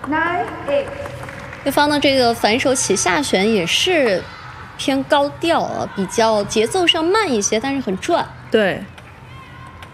9, 8。 对方的这个反手起下旋也是偏高调啊，比较节奏上慢一些，但是很转。 对。